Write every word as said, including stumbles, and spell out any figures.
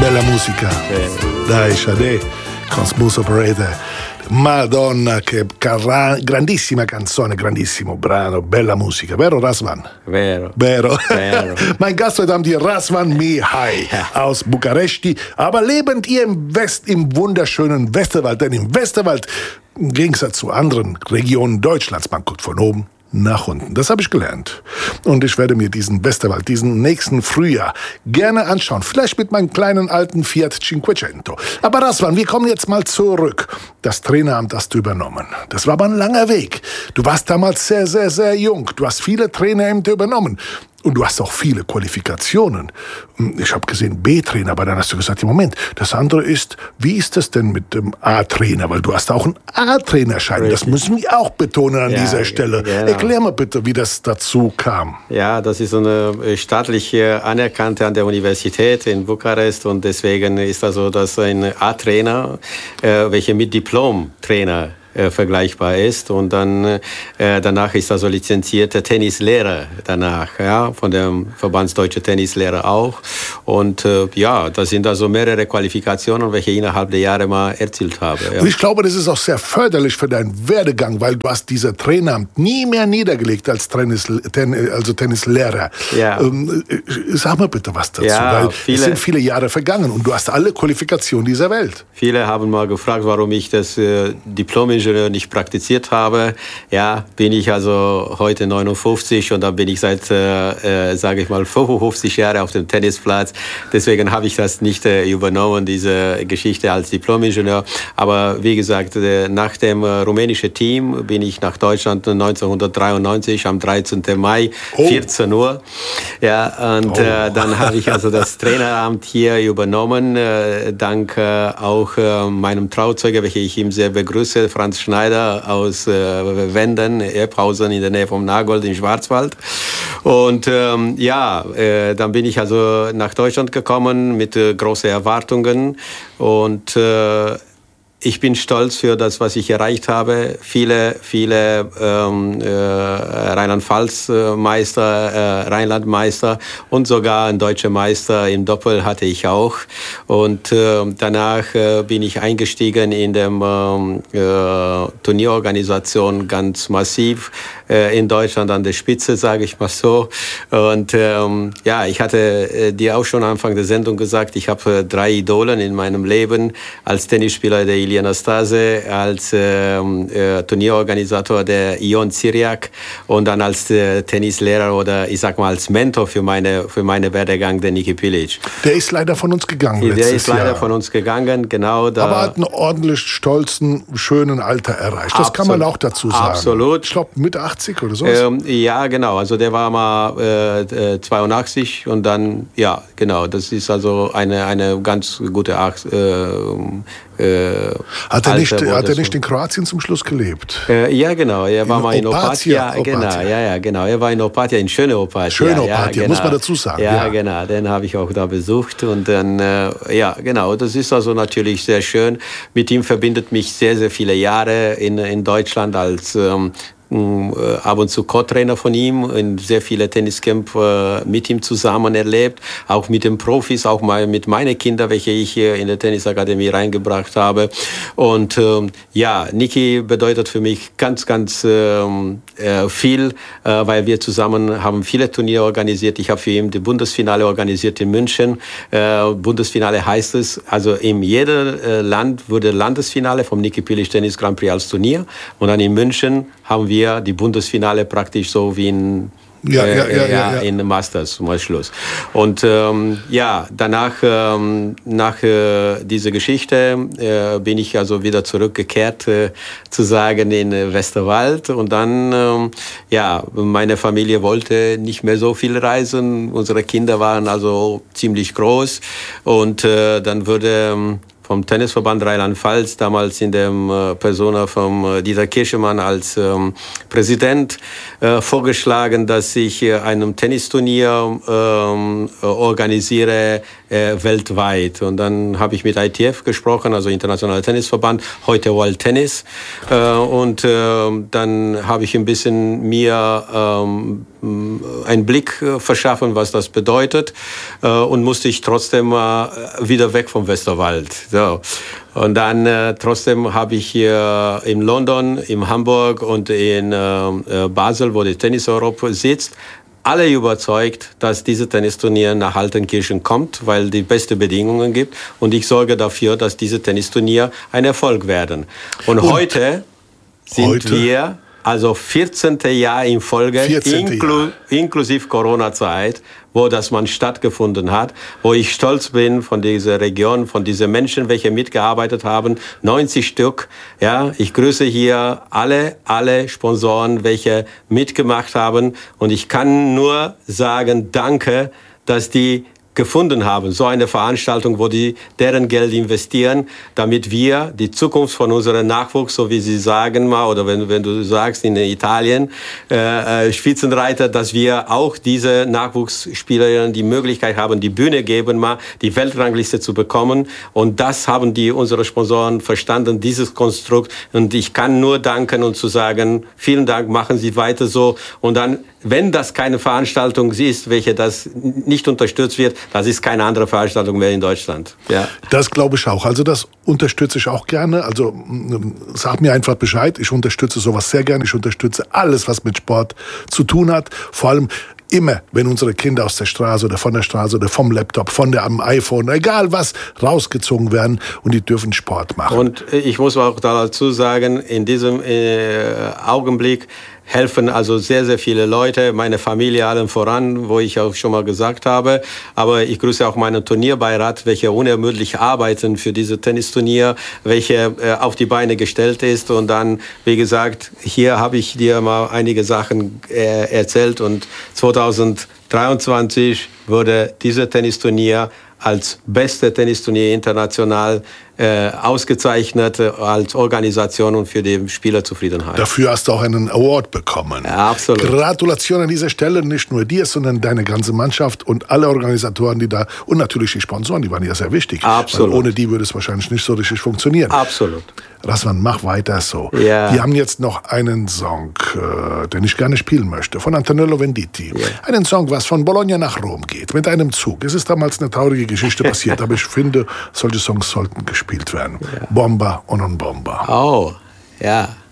bella musica. Eh. Dai, Sade, con Smooth Operator. Madonna, che carra- grandissima canzone, grandissimo brano, bella musica, vero Razvan? Vero. Vero. Vero. Mein Gast heute Abend hier, Razvan Mihai Ja. aus Bukaresti, aber lebend hier im West, im wunderschönen Westerwald, denn im Westerwald, im Gegensatz zu anderen Regionen Deutschlands, man guckt von oben nach unten. Das habe ich gelernt. Und ich werde mir diesen Westerwald, diesen nächsten Frühjahr gerne anschauen. Vielleicht mit meinem kleinen alten Fiat Cinquecento. Aber Razvan, wir kommen jetzt mal zurück. Das Traineramt hast du übernommen. Das war aber ein langer Weg. Du warst damals sehr, sehr, sehr jung. Du hast viele Trainerämter übernommen. Und du hast auch viele Qualifikationen. Ich habe gesehen B-Trainer, aber dann hast du gesagt, im Moment, das andere ist, wie ist das denn mit dem A-Trainer? Weil du hast auch einen A-Trainerschein. Das müssen wir auch betonen an Ja, dieser Stelle. genau. Erklär mal bitte, wie das dazu kam. Ja, das ist eine staatliche anerkannte an der Universität in Bukarest und deswegen ist also das ein A-Trainer, äh, welcher mit Diplom-Trainer äh, vergleichbar ist und dann äh, danach ist also lizenzierter Tennislehrer danach, ja, von dem Verbandsdeutsche Tennislehrer auch und äh, ja, das sind also mehrere Qualifikationen, welche ich innerhalb der Jahre mal erzielt habe. Ja. Und ich glaube, das ist auch sehr förderlich für deinen Werdegang, weil du hast dieser Traineramt nie mehr niedergelegt als Tennis, Ten, also Tennislehrer. Ja. Ähm, sag mal bitte was dazu, Ja, weil viele- es sind viele Jahre vergangen und du hast alle Qualifikationen dieser Welt. Viele haben mal gefragt, warum ich das äh, Diplom-Ingenieur nicht praktiziert habe. Ja, bin ich also heute neunundfünfzig und dann bin ich seit, äh, äh, sage ich mal, fünfundfünfzig Jahre auf dem Tennisplatz. Deswegen habe ich das nicht äh, übernommen, diese Geschichte als Diplom-Ingenieur. Aber wie gesagt, äh, nach dem äh, rumänischen Team bin ich nach Deutschland neunzehnhundertdreiundneunzig am dreizehnten Mai, Oh. vierzehn Uhr. Ja, und Oh. äh, dann habe ich also das Traineramt hier übernommen, äh, dank äh, auch äh, meinem Trauzeuger, welchen ich ihm sehr begrüße, Franz Schneider aus äh, Wenden, Erbhausen in der Nähe vom Nagold im Schwarzwald. Und ähm, ja, äh, dann bin ich also nach Deutschland gekommen mit äh, großen Erwartungen und äh, ich bin stolz für das, was ich erreicht habe. Viele, viele ähm, äh, Rheinland-Pfalz-Meister, äh, Rheinland-Meister und sogar ein deutscher Meister im Doppel hatte ich auch. Und äh, danach äh, bin ich eingestiegen in der ähm, äh, Turnierorganisation ganz massiv äh, in Deutschland an der Spitze, sage ich mal so. Und ähm, ja, ich hatte äh, dir auch schon am Anfang der Sendung gesagt, ich habe äh, drei Idolen in meinem Leben als Tennisspieler, der Ilie Nastase, als ähm, äh, Turnierorganisator der Ion Cyriak und dann als äh, Tennislehrer oder ich sag mal als Mentor für meine für meine Werdegang der Niki Pilic. Der ist leider von uns gegangen Der letztes ist leider Jahr. von uns gegangen, genau. Da Aber hat einen ordentlich stolzen, schönen Alter erreicht. Das kann man Absolut. auch dazu sagen. Absolut. Ich glaube, Mitte achtzig oder so. Ähm, ja, genau. Also der war mal äh, zweiundachtzig und dann, ja, genau. Das ist also eine, eine ganz gute Ach, äh, äh, Hat er, Alter nicht, wurde hat er so. nicht in Kroatien zum Schluss gelebt? Äh, ja, genau. Er war In mal in Opatia, Opatia. Genau, Opatia. ja, ja, genau. Er war in Opatia, in schöne Opatia. Schöne ja, Opatia, genau. muss man dazu sagen, Ja, ja. genau. Den habe ich auch da besucht und dann, äh, ja, genau. Das ist also natürlich sehr schön. Mit ihm verbindet mich sehr, sehr viele Jahre in, in Deutschland als ähm, äh, ab und zu Co-Trainer von ihm, in sehr viele Tenniscamp äh, mit ihm zusammen erlebt, auch mit den Profis, auch mal mit meinen Kindern, welche ich hier in der Tennisakademie reingebracht habe. Und ähm, ja, Niki bedeutet für mich ganz, ganz ähm, äh, viel, äh, weil wir zusammen haben viele Turniere organisiert. Ich habe für ihn die Bundesfinale organisiert in München. Äh, Bundesfinale heißt es, also in jedem äh, Land wurde Landesfinale vom Niki Pilic Tennis Grand Prix als Turnier und dann in München haben wir die Bundesfinale praktisch so wie in Ja, äh, ja, ja, ja, ja. in Masters zum Schluss. Und ähm, ja, danach, ähm, nach äh, dieser Geschichte, äh, bin ich also wieder zurückgekehrt, äh, zu sagen, in äh, Westerwald. Und dann, ähm, ja, meine Familie wollte nicht mehr so viel reisen. Unsere Kinder waren also ziemlich groß. Und äh, dann wurde ähm, vom Tennisverband Rheinland-Pfalz, damals in der äh, Persona von äh, Dieter Kirschemann als ähm, Präsident, äh, vorgeschlagen, dass ich äh, einem Tennisturnier ähm, äh, organisiere äh, weltweit. Und dann habe ich mit I T F gesprochen, also Internationaler Tennisverband, heute World Tennis. Äh, und äh, dann habe ich ein bisschen mir ähm, einen Blick äh, verschaffen, was das bedeutet. Äh, und musste ich trotzdem äh, wieder weg vom Westerwald. So. Und dann äh, trotzdem habe ich hier in London, in Hamburg und in äh, Basel, wo die Tennis Europe sitzt, alle überzeugt, dass dieses Tennisturnier nach Altenkirchen kommt, weil die beste Bedingungen gibt. Und ich sorge dafür, dass diese Turnier ein Erfolg werden. Und, und heute sind heute? wir also vierzehnte Jahr in Folge, inklu Jahr. inklusive Corona-Zeit, wo das man stattgefunden hat, wo ich stolz bin von dieser Region, von diesen Menschen, welche mitgearbeitet haben, neunzig Stück. Ja, ich grüße hier alle, alle Sponsoren, welche mitgemacht haben. Und ich kann nur sagen, danke, dass die gefunden haben, so eine Veranstaltung, wo die deren Geld investieren, damit wir die Zukunft von unserem Nachwuchs, so wie Sie sagen mal, oder wenn, wenn du sagst in Italien, äh, Spitzenreiter, dass wir auch diese Nachwuchsspielerinnen die Möglichkeit haben, die Bühne geben, mal die Weltrangliste zu bekommen. Und das haben die unsere Sponsoren verstanden, dieses Konstrukt. Und ich kann nur danken und zu sagen, vielen Dank, machen Sie weiter so. Und dann, wenn das keine Veranstaltung ist, welche das nicht unterstützt wird, das ist keine andere Veranstaltung mehr in Deutschland. Ja. Das glaube ich auch. Also das unterstütze ich auch gerne. Also sag mir einfach Bescheid. Ich unterstütze sowas sehr gerne. Ich unterstütze alles, was mit Sport zu tun hat. Vor allem immer, wenn unsere Kinder aus der Straße oder von der Straße oder vom Laptop, von der am iPhone, egal was, rausgezogen werden und die dürfen Sport machen. Und ich muss auch dazu sagen, in diesem äh, Augenblick helfen also sehr, sehr viele Leute, meine Familie allen voran, wo ich auch schon mal gesagt habe. Aber ich grüße auch meinen Turnierbeirat, welche unermüdlich arbeiten für dieses Tennisturnier, welche äh, auf die Beine gestellt ist. Und dann, wie gesagt, hier habe ich dir mal einige Sachen äh, erzählt. Und zweitausenddreiundzwanzig wurde dieses Tennisturnier als beste Tennisturnier international äh, ausgezeichnet als Organisation und für die Spielerzufriedenheit. Dafür hast du auch einen Award bekommen. Ja, absolut. Gratulation an dieser Stelle, nicht nur dir, sondern deine ganze Mannschaft und alle Organisatoren, die da, und natürlich die Sponsoren, die waren ja sehr wichtig. Absolut. Weil ohne die würde es wahrscheinlich nicht so richtig funktionieren. Absolut. Rasman, mach weiter so. Ja. Wir haben jetzt noch einen Song, äh, den ich gerne spielen möchte, von Antonello Venditti. Ja. Einen Song, was von Bologna nach Rom geht, mit einem Zug. Es ist damals eine traurige Geschichte passiert, aber ich finde, solche Songs sollten gespielt werden. Ja. Bomba und non Bomba. Oh, ja.